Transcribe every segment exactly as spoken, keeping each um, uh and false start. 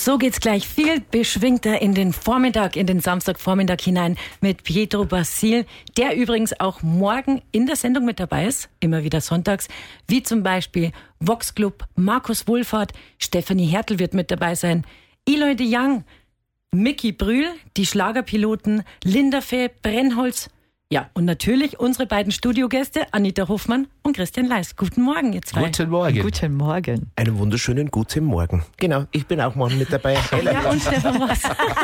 So geht's gleich viel beschwingter in den Vormittag, in den Samstagvormittag hinein mit Pietro Basil, der übrigens auch morgen in der Sendung mit dabei ist, immer wieder sonntags, wie zum Beispiel Vox Club, Markus Wohlfahrt, Stefanie Hertel wird mit dabei sein, Eloy de Young, Micky Brühl, die Schlagerpiloten, Linda Fee, Brennholz, ja, und natürlich unsere beiden Studiogäste, Anita Hoffmann und Christian Leis. Guten Morgen, ihr zwei. Guten Morgen. Guten Morgen. Einen wunderschönen guten Morgen. Genau, ich bin auch morgen mit dabei. Ja, und Stefan Ross.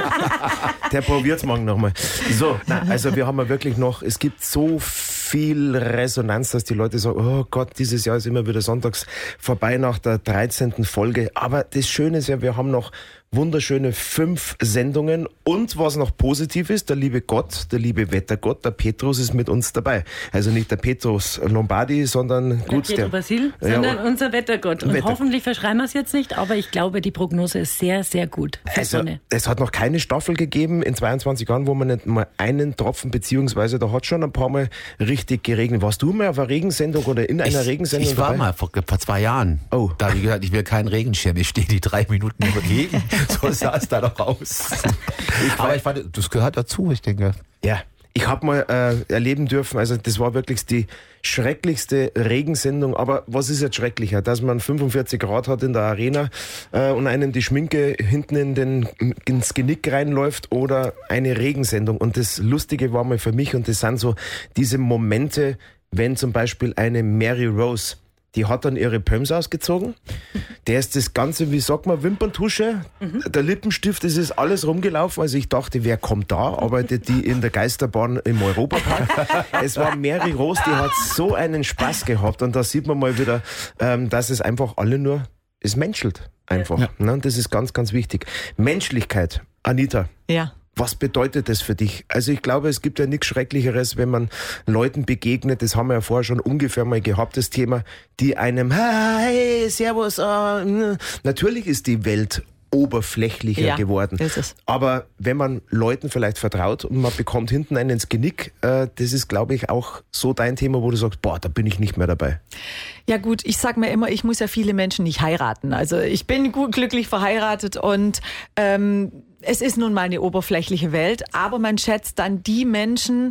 Der probiert's morgen nochmal. So, na, also wir haben ja wirklich noch, es gibt so viel Resonanz, dass die Leute sagen, oh Gott, dieses Jahr ist immer wieder sonntags vorbei nach der dreizehnten Folge. Aber das Schöne ist ja, wir haben noch wunderschöne fünf Sendungen und was noch positiv ist, der liebe Gott, der liebe Wettergott, der Petrus ist mit uns dabei. Also nicht der Petrus Lombardi, sondern gut, Pietro der Basil, sondern ja, unser Wettergott. Und Wetter. Hoffentlich verschreien wir es jetzt nicht, aber ich glaube, die Prognose ist sehr, sehr gut für also, Sonne. Es hat noch keine Staffel gegeben in zweiundzwanzig Jahren, wo man nicht mal einen Tropfen, beziehungsweise da hat schon ein paar Mal richtig geregnet. Warst du mal auf einer Regensendung oder in einer ich, Regensendung Ich war dabei? mal vor, vor zwei Jahren. Oh. Da habe ich gesagt, ich will keinen Regenschirm, ich stehe die drei Minuten über Regen. So sah es da noch aus. Ich Aber ich fand, das gehört dazu, ich denke. Ja, ich habe mal äh, erleben dürfen, also das war wirklich die schrecklichste Regensendung. Aber was ist jetzt schrecklicher? Dass man fünfundvierzig Grad hat in der Arena äh, und einem die Schminke hinten in den, ins Genick reinläuft oder eine Regensendung. Und das Lustige war mal für mich, und das sind so diese Momente, wenn zum Beispiel eine Mary Rose, die hat dann ihre Pöms ausgezogen. Der ist das Ganze, wie sagt man, Wimperntusche, mhm. der Lippenstift, das ist alles rumgelaufen. Also ich dachte, wer kommt da? Arbeitet die in der Geisterbahn im Europapark? Es war Mary Rose, die hat so einen Spaß gehabt. Und da sieht man mal wieder, dass es einfach alle nur, es menschelt einfach. Ja. Und das ist ganz, ganz wichtig. Menschlichkeit. Anita. Ja. Was bedeutet das für dich? Also ich glaube, es gibt ja nichts Schrecklicheres, wenn man Leuten begegnet, das haben wir ja vorher schon ungefähr mal gehabt, das Thema, die einem, hey, servus, uh, natürlich ist die Welt oberflächlicher ja, geworden. Ist es. Aber wenn man Leuten vielleicht vertraut und man bekommt hinten einen ins Genick, äh, das ist, glaube ich, auch so dein Thema, wo du sagst, boah, da bin ich nicht mehr dabei. Ja gut, ich sag mir immer, ich muss ja viele Menschen nicht heiraten. Also ich bin gut glücklich verheiratet und ähm, es ist nun mal eine oberflächliche Welt, aber man schätzt dann die Menschen,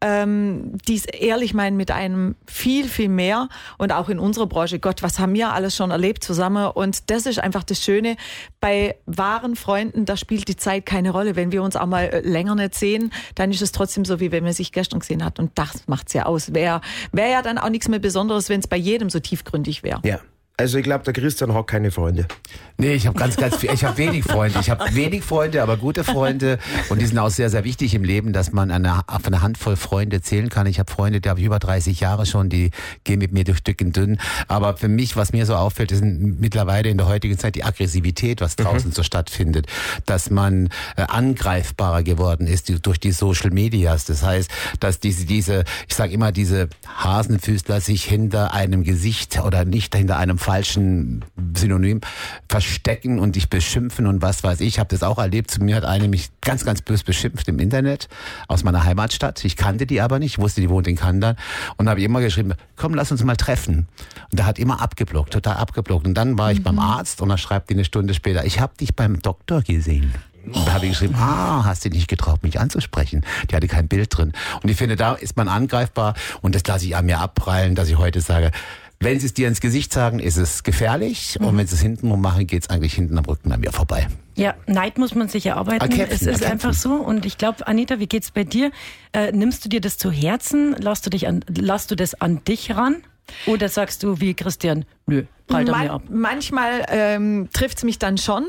ähm, die es ehrlich meinen mit einem viel, viel mehr. Und auch in unserer Branche, Gott, was haben wir alles schon erlebt zusammen? Und das ist einfach das Schöne. Bei wahren Freunden, da spielt die Zeit keine Rolle. Wenn wir uns auch mal länger nicht sehen, dann ist es trotzdem so, wie wenn man sich gestern gesehen hat. Und das macht's ja aus. Wäre wär ja dann auch nichts mehr Besonderes, wenn es bei jedem so tiefgründig wäre. Ja. Also ich glaube, der Christian hat keine Freunde. Nee, ich habe ganz, ganz viel. Ich habe wenig Freunde. Ich habe wenig Freunde, aber gute Freunde. Und die sind auch sehr, sehr wichtig im Leben, dass man eine, auf eine Handvoll Freunde zählen kann. Ich habe Freunde, die habe ich über dreißig Jahre schon, die gehen mit mir durch dick und dünn. Aber für mich, was mir so auffällt, ist mittlerweile in der heutigen Zeit die Aggressivität, was draußen mhm. so stattfindet. Dass man äh, angreifbarer geworden ist die, durch die Social Medias. Das heißt, dass diese, diese, ich sage immer, diese Hasenfüßler sich hinter einem Gesicht oder nicht hinter einem falschen Synonym verstecken und dich beschimpfen und was weiß ich. Ich habe das auch erlebt. Zu mir hat eine mich ganz, ganz böse beschimpft im Internet aus meiner Heimatstadt. Ich kannte die aber nicht. Ich wusste, die wohnt in Kandern. Und habe immer geschrieben, komm, lass uns mal treffen. Und der hat immer abgeblockt, total abgeblockt. Und dann war ich mhm. beim Arzt und da schreibt die eine Stunde später, ich habe dich beim Doktor gesehen. Und da habe ich geschrieben, ah, hast du nicht getraut, mich anzusprechen. Die hatte kein Bild drin. Und ich finde, da ist man angreifbar und das lasse ich an mir abprallen, dass ich heute sage, wenn sie es dir ins Gesicht sagen, ist es gefährlich. Mhm. Und wenn sie es hintenrum machen, geht es eigentlich hinten am Rücken an mir vorbei. Ja, Neid muss man sich erarbeiten. Erkämpfen, es ist erkämpfen. Einfach so. Und ich glaube, Anita, wie geht's bei dir? Äh, nimmst du dir das zu Herzen? Lass du, dich an, lass du das an dich ran? Oder sagst du wie Christian, nö, prallt an mir ab? Manchmal ähm, trifft es mich dann schon.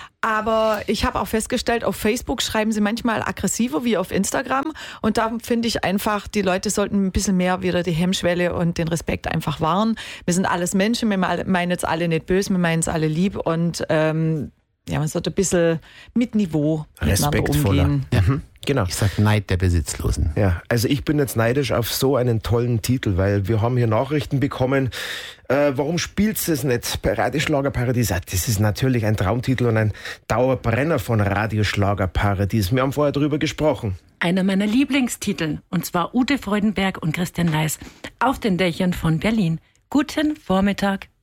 Aber ich habe auch festgestellt, auf Facebook schreiben sie manchmal aggressiver wie auf Instagram. Und da finde ich einfach, die Leute sollten ein bisschen mehr wieder die Hemmschwelle und den Respekt einfach wahren. Wir sind alles Menschen, wir meinen jetzt alle nicht böse, wir meinen es alle lieb. Und ähm, ja, man sollte ein bisschen mit Niveau respektvoller umgehen. Ja. Mhm. Genau. Ich sag Neid der Besitzlosen. Ja, also ich bin jetzt neidisch auf so einen tollen Titel, weil wir haben hier Nachrichten bekommen, äh, warum spielst du es nicht bei Radio Schlagerparadies? Das ist natürlich ein Traumtitel und ein Dauerbrenner von Radio Schlagerparadies. Wir haben vorher drüber gesprochen. Einer meiner Lieblingstitel, und zwar Ute Freudenberg und Christian Leis, Auf den Dächern von Berlin. Guten Vormittag.